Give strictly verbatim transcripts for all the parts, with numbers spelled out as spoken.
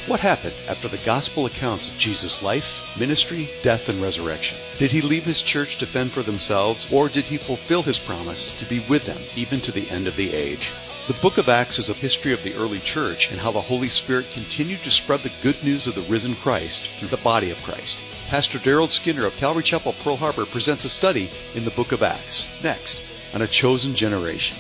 What happened after the gospel accounts of Jesus' life, ministry, death, and resurrection? Did he leave his church to fend for themselves, or did he fulfill his promise to be with them even to the end of the age? The book of Acts is a history of the early church and how the Holy Spirit continued to spread the good news of the risen Christ through the body of Christ. Pastor Daryl Skinner of Calvary Chapel, Pearl Harbor presents a study in the book of Acts, next on A Chosen Generation.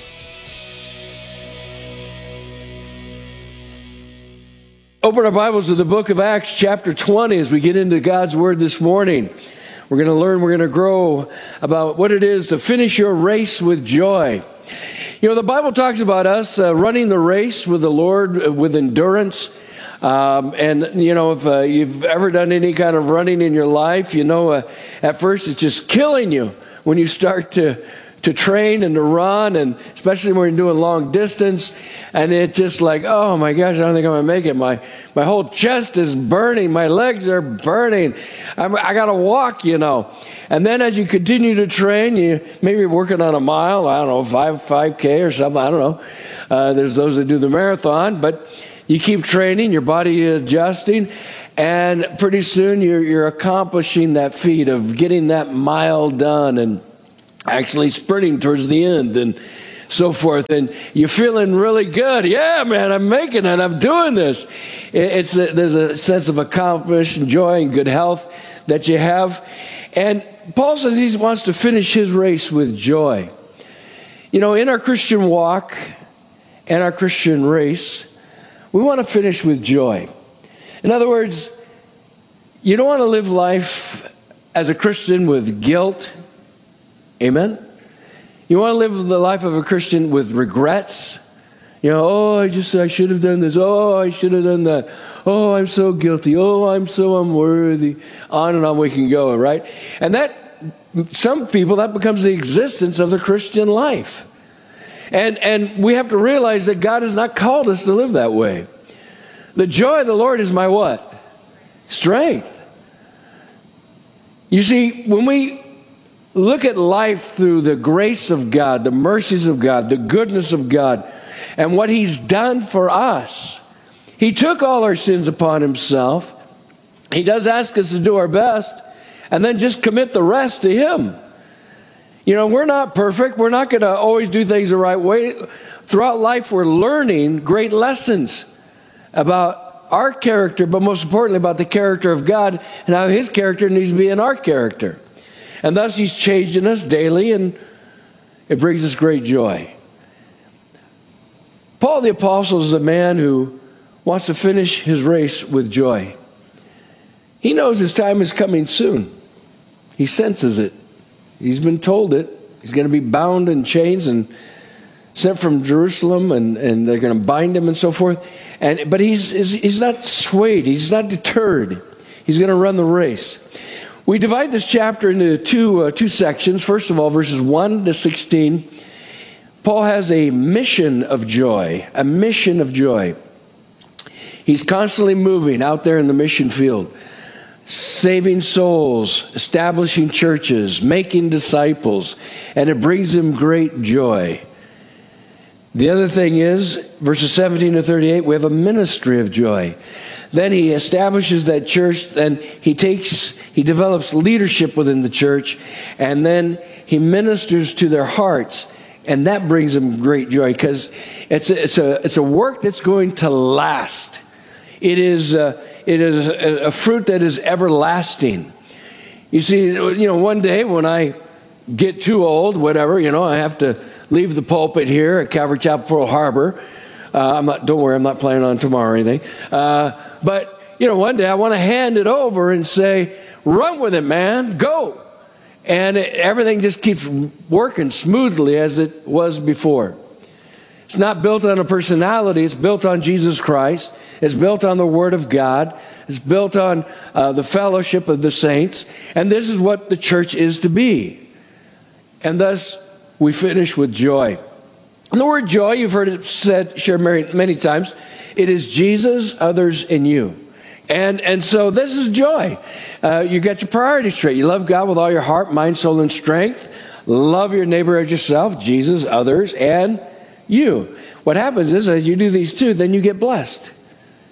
Open our Bibles to the book of Acts, chapter twenty, as we get into God's Word this morning. We're going to learn, we're going to grow about what it is to finish your race with joy. You know, the Bible talks about us uh, running the race with the Lord uh, with endurance. Um, and, you know, if uh, you've ever done any kind of running in your life, you know, uh, at first it's just killing you when you start to to train and to run, and especially when you're doing long distance, and it's just like, oh my gosh, I don't think I'm going to make it. My my whole chest is burning. My legs are burning. I'm, I got to walk, you know. And then as you continue to train, you maybe you're working on a mile, I don't know, five, 5K or something, I don't know. Uh, there's those that do the marathon, but you keep training, your body is adjusting, and pretty soon you're, you're accomplishing that feat of getting that mile done and actually sprinting towards the end and so forth, and you're feeling really good. Yeah, man, I'm making it. I'm doing this. It's a, there's a sense of accomplishment, joy, and good health that you have. And Paul says he wants to finish his race with joy. You know, in our Christian walk and our Christian race, we want to finish with joy. In other words, you don't want to live life as a Christian with guilt. Amen? You want to live the life of a Christian with regrets? You know, oh, I just, I should have done this. Oh, I should have done that. Oh, I'm so guilty. Oh, I'm so unworthy. On and on we can go, right? And that, some people, that becomes the existence of the Christian life. And, and we have to realize that God has not called us to live that way. The joy of the Lord is my what? Strength. You see, when we look at life through the grace of God, the mercies of God, the goodness of God, and what He's done for us. He took all our sins upon Himself. He does ask us to do our best, and then just commit the rest to Him. You know, we're not perfect. We're not going to always do things the right way. Throughout life, we're learning great lessons about our character, but most importantly about the character of God and how His character needs to be in our character. And thus He's changing us daily, and it brings us great joy. Paul the Apostle is a man who wants to finish his race with joy. He knows his time is coming soon. He senses it. He's been told it. He's going to be bound in chains and sent from Jerusalem, and, and they're going to bind him and so forth. And but he's, he's not swayed. He's not deterred. He's going to run the race. We divide this chapter into two uh, two sections. First of all, verses one to sixteen. Paul has a mission of joy, a mission of joy. He's constantly moving out there in the mission field, saving souls, establishing churches, making disciples, and it brings him great joy. The other thing is, verses seventeen to thirty-eight, we have a ministry of joy. Then he establishes that church, then he takes, he develops leadership within the church, and then he ministers to their hearts, and that brings him great joy, because it's a, it's a it's a work that's going to last. It is a, it is a, a fruit that is everlasting. You see, you know, one day when I get too old, whatever, you know, I have to leave the pulpit here at Calvary Chapel, Pearl Harbor. Uh, I'm not. Don't worry, I'm not planning on tomorrow or anything. Uh, but you know, one day I want to hand it over and say, "Run with it, man, go!" And it, everything just keeps working smoothly as it was before. It's not built on a personality. It's built on Jesus Christ. It's built on the Word of God. It's built on uh, the fellowship of the saints. And this is what the church is to be. And thus, we finish with joy. And the word joy, you've heard it said, shared many times. It is Jesus, others, and you. And and so this is joy. Uh, you get your priorities straight. You love God with all your heart, mind, soul, and strength. Love your neighbor as yourself, Jesus, others, and you. What happens is, as you do these two, then you get blessed.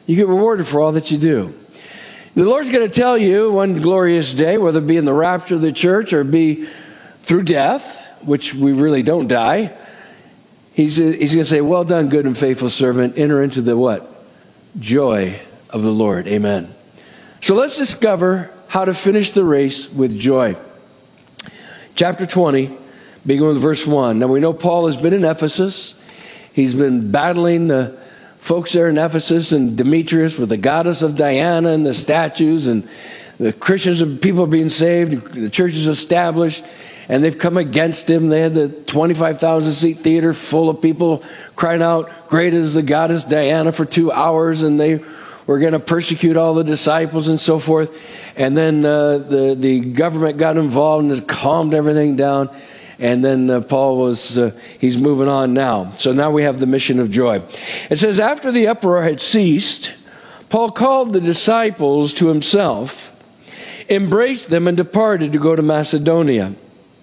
You get rewarded for all that you do. The Lord's going to tell you one glorious day, whether it be in the rapture of the church or be through death, which we really don't die, he's, he's going to say, well done, good and faithful servant. Enter into the what? Joy of the Lord. Amen. So let's discover how to finish the race with joy. Chapter twenty, beginning with verse one. Now we know Paul has been in Ephesus. He's been battling the folks there in Ephesus and Demetrius with the goddess of Diana and the statues, and the Christians and people being saved, the church is established, and they've come against him. They had the twenty-five thousand seat theater full of people crying out, great is the goddess Diana, for two hours, and they were going to persecute all the disciples and so forth. And then uh, the, the government got involved and calmed everything down. And then uh, Paul was, uh, he's moving on now. So now we have the mission of joy. It says, after the uproar had ceased, Paul called the disciples to himself, embraced them, and departed to go to Macedonia.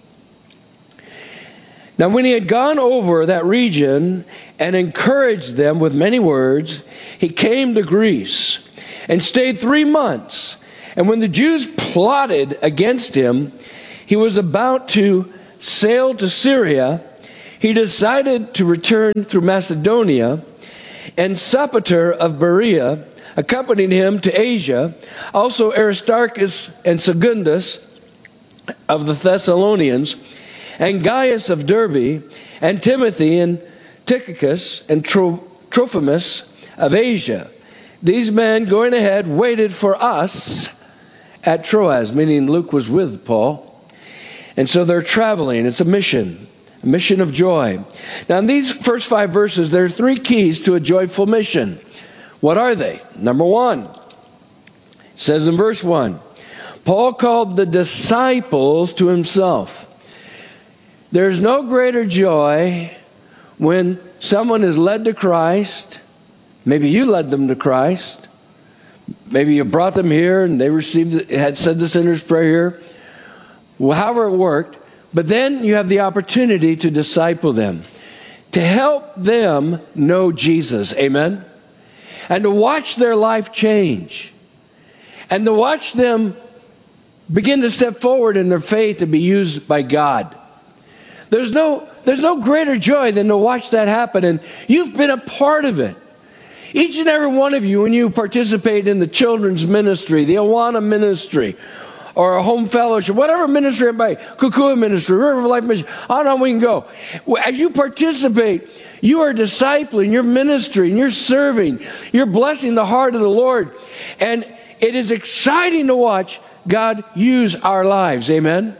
Now when he had gone over that region and encouraged them with many words, he came to Greece and stayed three months. And when the Jews plotted against him, he was about to sail to Syria. He decided to return through Macedonia, and Sopater of Berea accompanied him to Asia. Also Aristarchus and Secundus of the Thessalonians, and Gaius of Derbe, and Timothy and Tychicus and Tro- Trophimus of Asia. These men, going ahead, waited for us at Troas, meaning Luke was with Paul. And so they're traveling. It's a mission, a mission of joy. Now in these first five verses, there are three keys to a joyful mission. What are they? Number one, it says in verse one, Paul called the disciples to himself. There's no greater joy when someone is led to Christ. Maybe you led them to Christ. Maybe you brought them here and they received, had said the sinner's prayer here. Well, however it worked. But then you have the opportunity to disciple them, to help them know Jesus. Amen? And to watch their life change. And to watch them begin to step forward in their faith and be used by God. There's no, there's no greater joy than to watch that happen. And you've been a part of it. Each and every one of you, when you participate in the children's ministry, the Awana ministry, or a home fellowship, whatever ministry, by Kukua ministry, River of Life ministry, on and on we can go. As you participate, you are discipling, you're ministering, you're serving, you're blessing the heart of the Lord. And it is exciting to watch God use our lives. Amen?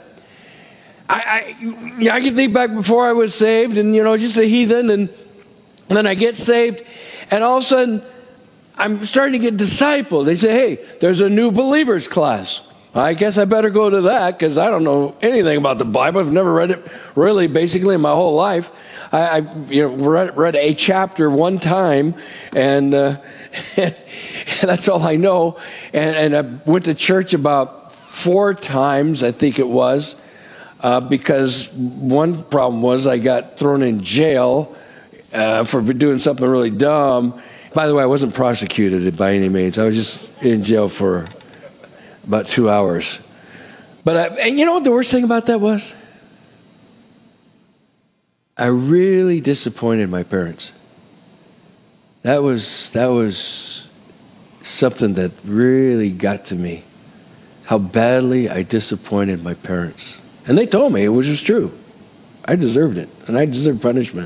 I, I, I can think back before I was saved, and, you know, just a heathen, and, and then I get saved, and all of a sudden, I'm starting to get discipled. They say, hey, there's a new believers class. I guess I better go to that because I don't know anything about the Bible. I've never read it really basically in my whole life. I, I you know, read, read a chapter one time, and uh, that's all I know. And, and I went to church about four times, I think it was, uh, because one problem was I got thrown in jail uh, for doing something really dumb. By the way, I wasn't prosecuted by any means. I was just in jail for about two hours. But I, and you know what the worst thing about that was? I really disappointed my parents. That was that was something that really got to me. How badly I disappointed my parents. And they told me it was just true. I deserved it, and I deserved punishment.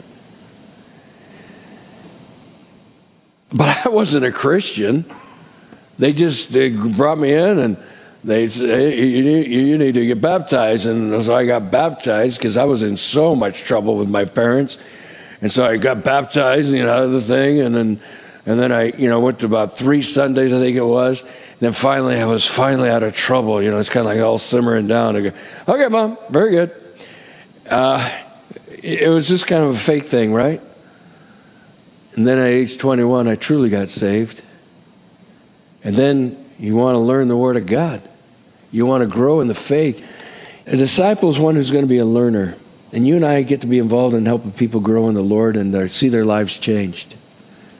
But I wasn't a Christian. They just they brought me in and they said, hey, you need, you need to get baptized. And so I got baptized because I was in so much trouble with my parents. And so I got baptized, you know, the thing. And then and then I, you know, went to about three Sundays, I think it was. And then finally, I was finally out of trouble. You know, it's kind of like all simmering down. I go, okay, Mom, very good. Uh, it was just kind of a fake thing, right? And then at age twenty-one, I truly got saved. And then you want to learn the Word of God. You want to grow in the faith. A disciple is one who's going to be a learner. And you and I get to be involved in helping people grow in the Lord and see their lives changed.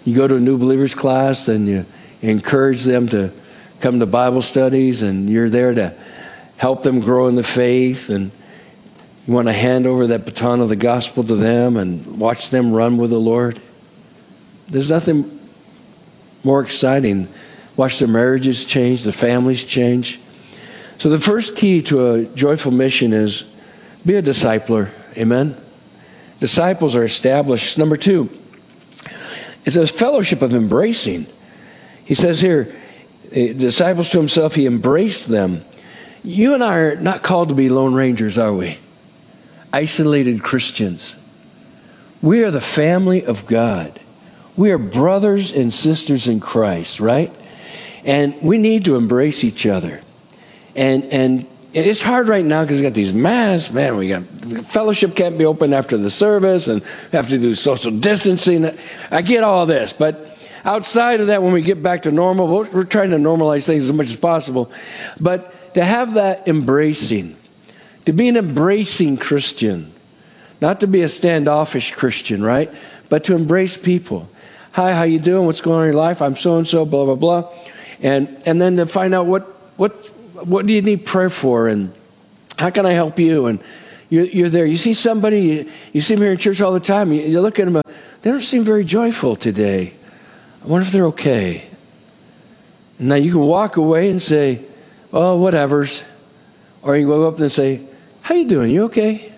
You go to a new believers class and you encourage them to come to Bible studies, and you're there to help them grow in the faith, and you want to hand over that baton of the gospel to them and watch them run with the Lord. There's nothing more exciting. Watch their marriages change, their families change. So the first key to a joyful mission is be a discipler. Amen? Disciples are established. Number two, it's a fellowship of embracing. He says here, disciples to himself, he embraced them. You and I are not called to be lone rangers, are we? Isolated Christians. We are the family of God. We are brothers and sisters in Christ, right? And we need to embrace each other. And and it's hard right now because we got these masks. Man, we got fellowship can't be open after the service, and we have to do social distancing. I get all this, but outside of that, when we get back to normal, we're trying to normalize things as much as possible. But to have that embracing, to be an embracing Christian, not to be a standoffish Christian, right? But to embrace people. Hi, how you doing? What's going on in your life? I'm so-and-so, blah, blah, blah. And and then to find out what what what do you need prayer for, and how can I help you? And you're, you're there. You see somebody, you, you see them here in church all the time. You, you look at them, uh, they don't seem very joyful today. I wonder if they're okay. And now you can walk away and say, oh, whatever's. Or you can go up and say, how you doing? You okay?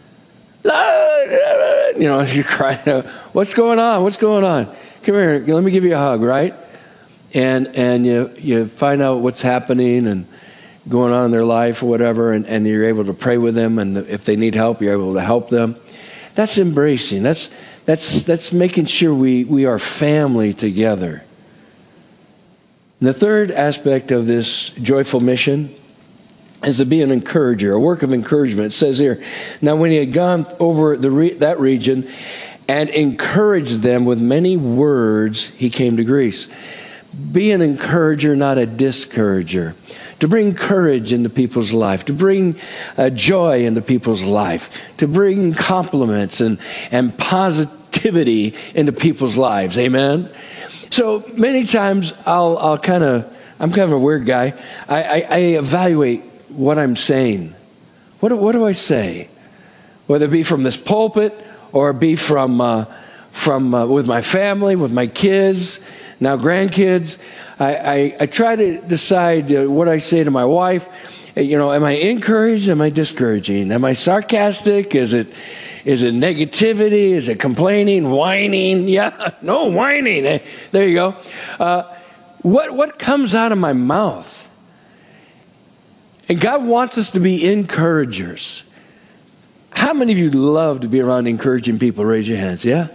You know, you're crying out, what's going on? What's going on? Come here, let me give you a hug, right? And and you you find out what's happening and going on in their life or whatever, and, and you're able to pray with them, and if they need help, you're able to help them. That's embracing. That's that's that's making sure we, we are family together. And the third aspect of this joyful mission is to be an encourager, a work of encouragement. It says here, now when he had gone over the re- that region and encouraged them with many words, he came to Greece. Be an encourager, not a discourager. To bring courage into people's life, to bring uh, joy into people's life, to bring compliments and, and positivity into people's lives. Amen? So many times I'll, I'll kind of, I'm kind of a weird guy. I, I, I evaluate what I'm saying. What do, what do I say? Whether it be from this pulpit or it be from uh, from uh, with my family, with my kids, now grandkids. I, I, I try to decide uh, what I say to my wife. You know, am I encouraged? Am I discouraging? Am I sarcastic? Is it is it negativity? Is it complaining, whining? Yeah, no whining. Eh, there you go. Uh, what what comes out of my mouth? And God wants us to be encouragers. How many of you love to be around encouraging people? Raise your hands, yeah?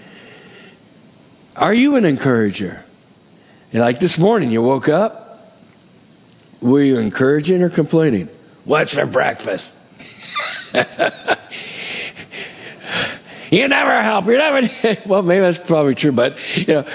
Are you an encourager? And like this morning, you woke up. Were you encouraging or complaining? What's for breakfast? You never help. You never. Well, maybe that's probably true, but you know,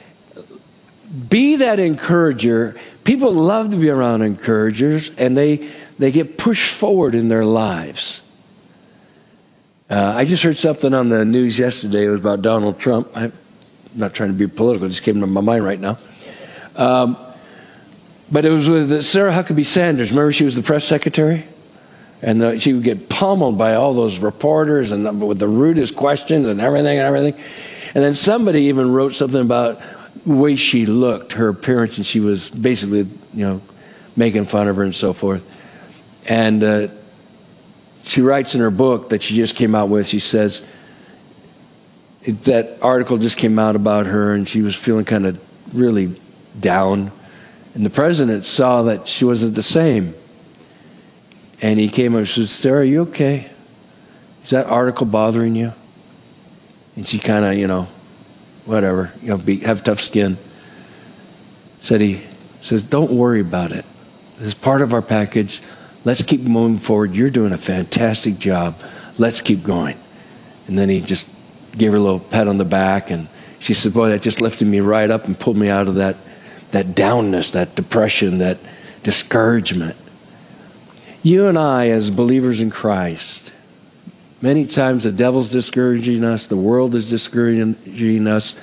be that encourager. People love to be around encouragers, and they they get pushed forward in their lives. Uh, I just heard something on the news yesterday. It was about Donald Trump. I'm not trying to be political. It just came to my mind right now. Um, but it was with Sarah Huckabee Sanders. Remember, she was the press secretary? And uh, she would get pummeled by all those reporters and the, with the rudest questions and everything and everything. And then somebody even wrote something about the way she looked, her appearance, and she was basically, you know, making fun of her and so forth. And uh, she writes in her book that she just came out with, she says, it, that article just came out about her, and she was feeling kind of really down. And the president saw that she wasn't the same. And he came up and said, Sarah, are you okay? Is that article bothering you? And she kind of, you know, whatever, you know, be, have tough skin. Said he says, don't worry about it. This is part of our package. Let's keep moving forward. You're doing a fantastic job. Let's keep going. And then he just gave her a little pat on the back, and she said, boy, that just lifted me right up and pulled me out of that, that downness, that depression, that discouragement. You and I, as believers in Christ, many times the devil's discouraging us, the world is discouraging us,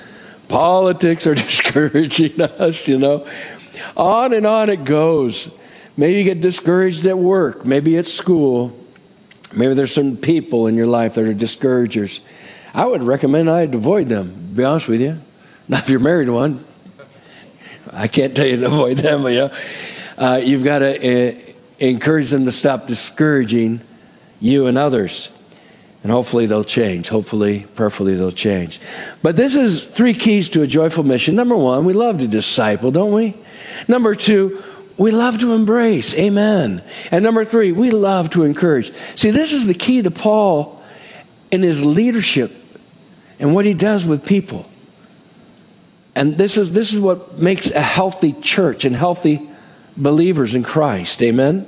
Politics are discouraging us, you know. On and on it goes. Maybe you get discouraged at work. Maybe at school. Maybe there's some people in your life that are discouragers. I would recommend I'd avoid them, to be honest with you. Not if you're married to one. I can't tell you to avoid them, but, you know, uh, you've got to uh, encourage them to stop discouraging you and others. And hopefully they'll change. Hopefully, prayerfully, they'll change. But this is three keys to a joyful mission. Number one, we love to disciple, don't we? Number two, we love to embrace. Amen. And number three, we love to encourage. See, this is the key to Paul in his leadership and what he does with people. And this is this is what makes a healthy church and healthy believers in Christ. Amen.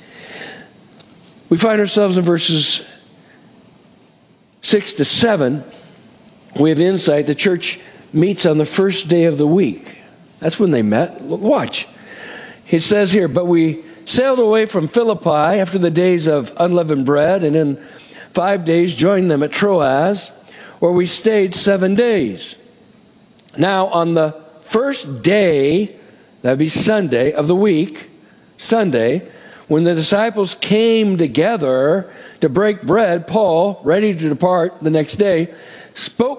We find ourselves in verses six to seven. We have insight. The church meets on the first day of the week. That's when they met. Watch. He says here, but we sailed away from Philippi after the days of unleavened bread, and in five days joined them at Troas, where we stayed seven days. Now, on the first day, that would be Sunday of the week, Sunday, when the disciples came together to break bread, Paul, ready to depart the next day, spoke